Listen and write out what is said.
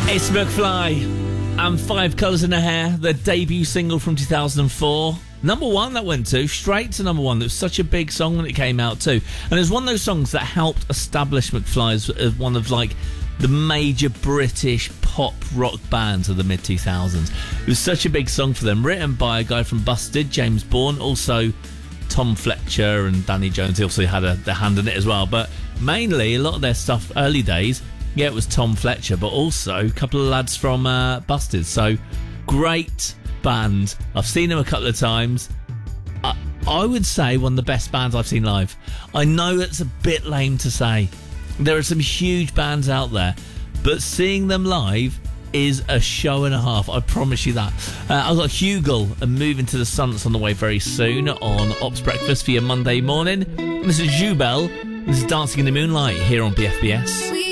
It's McFly and Five Colours in Her Hair, their debut single from 2004. Number one, that went to, straight to number one. It was such a big song when it came out too. And it was one of those songs that helped establish McFly as one of like the major British pop rock bands of the mid-2000s. It was such a big song for them, written by a guy from Busted, James Bourne, also Tom Fletcher and Danny Jones. He also had their hand in it as well. But mainly, a lot of their stuff, early days, yeah, it was Tom Fletcher, but also a couple of lads from Busted. So, great band. I've seen them a couple of times. I would say one of the best bands I've seen live. I know it's a bit lame to say. There are some huge bands out there, but seeing them live is a show and a half. I promise you that. I've got Hugel and Moving to the Sun that's on the way very soon on Ops Breakfast for your Monday morning. This is Jubel. This is Dancing in the Moonlight here on BFBS.